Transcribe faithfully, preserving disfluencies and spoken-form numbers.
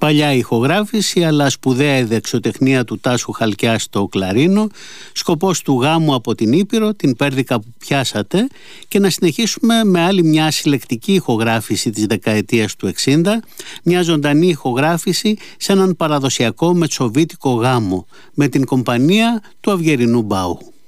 Παλιά ηχογράφηση, αλλά σπουδαία η δεξιοτεχνία του Τάσου Χαλκιά στο κλαρίνο, σκοπός του γάμου από την Ήπειρο, την πέρδικα που πιάσατε, και να συνεχίσουμε με άλλη μια συλλεκτική ηχογράφηση της δεκαετίας του εξήντα, μια ζωντανή ηχογράφηση σε έναν παραδοσιακό μετσοβίτικο γάμο, με την κομπανία του Αυγερινού Μπάου.